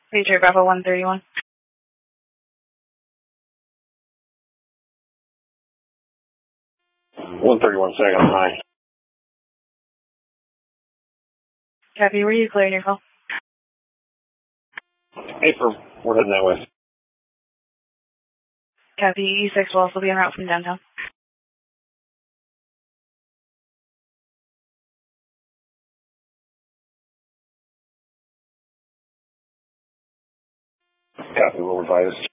Patriot Bravo 131. Second high. Copy, were you clearing your call? Paper, we're heading that way. Copy, E6 will also be en route from downtown. Copy, we'll advise.